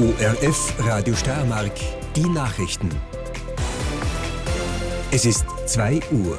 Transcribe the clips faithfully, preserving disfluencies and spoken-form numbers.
O R F Radio Steiermark, die Nachrichten. Es ist zwei Uhr.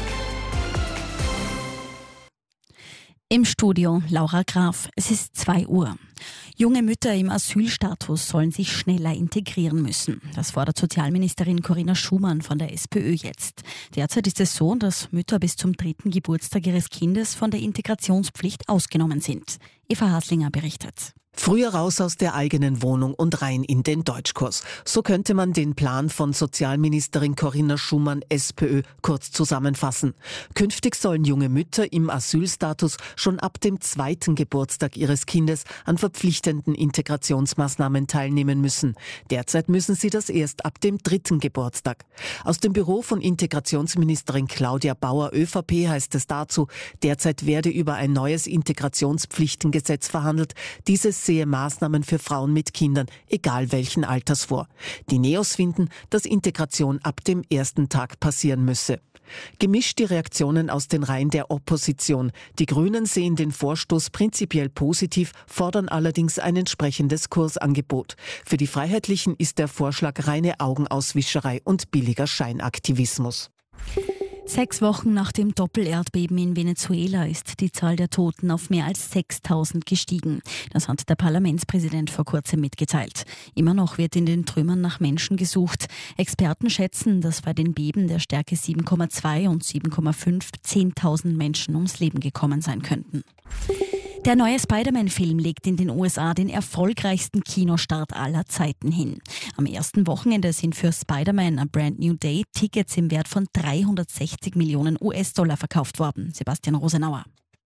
Im Studio Laura Graf. Es ist zwei Uhr. Junge Mütter im Asylstatus sollen sich schneller integrieren müssen. Das fordert Sozialministerin Corinna Schumann von der SPÖ jetzt. Derzeit ist es so, dass Mütter bis zum dritten Geburtstag ihres Kindes von der Integrationspflicht ausgenommen sind. Eva Haslinger berichtet. Früher raus aus der eigenen Wohnung und rein in den Deutschkurs. So könnte man den Plan von Sozialministerin Corinna Schumann, SPÖ, kurz zusammenfassen. Künftig sollen junge Mütter im Asylstatus schon ab dem zweiten Geburtstag ihres Kindes an verpflichtenden Integrationsmaßnahmen teilnehmen müssen. Derzeit müssen sie das erst ab dem dritten Geburtstag. Aus dem Büro von Integrationsministerin Claudia Bauer, ÖVP, heißt es dazu, derzeit werde über ein neues Integrationspflichtengesetz verhandelt. Dieses sehe Maßnahmen für Frauen mit Kindern, egal welchen Alters vor. Die Neos finden, dass Integration ab dem ersten Tag passieren müsse. Gemischt die Reaktionen aus den Reihen der Opposition. Die Grünen sehen den Vorstoß prinzipiell positiv, fordern allerdings ein entsprechendes Kursangebot. Für die Freiheitlichen ist der Vorschlag reine Augenauswischerei und billiger Scheinaktivismus. Sechs Wochen nach dem Doppelerdbeben in Venezuela ist die Zahl der Toten auf mehr als sechstausend gestiegen. Das hat der Parlamentspräsident vor kurzem mitgeteilt. Immer noch wird in den Trümmern nach Menschen gesucht. Experten schätzen, dass bei den Beben der Stärke sieben Komma zwei und sieben Komma fünf zehntausend Menschen ums Leben gekommen sein könnten. Der neue Spider-Man-Film legt in den U S A den erfolgreichsten Kinostart aller Zeiten hin. Am ersten Wochenende sind für Spider-Man A Brand New Day Tickets im Wert von dreihundertsechzig Millionen U S-Dollar verkauft worden. Sebastian Rosenauer.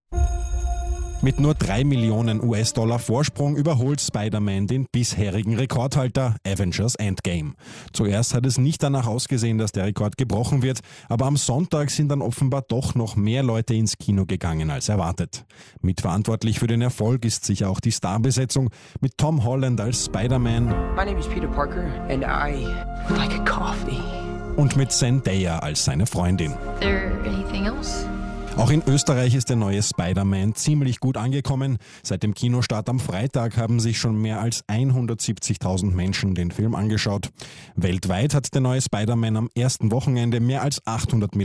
Mit nur drei Millionen U S-Dollar Vorsprung überholt Spider-Man den bisherigen Rekordhalter Avengers Endgame. Zuerst hat es nicht danach ausgesehen, dass der Rekord gebrochen wird, aber am Sonntag sind dann offenbar doch noch mehr Leute ins Kino gegangen als erwartet. Mitverantwortlich für den Erfolg ist sicher auch die Starbesetzung mit Tom Holland als Spider-Man. My name is Peter Parker and I like a coffee. Und mit Zendaya als seine Freundin. There anything else? Auch in Österreich ist der neue Spider-Man ziemlich gut angekommen. Seit dem Kinostart am Freitag haben sich schon mehr als hundertsiebzigtausend Menschen den Film angeschaut. Weltweit hat der neue Spider-Man am ersten Wochenende mehr als achthundert Millionen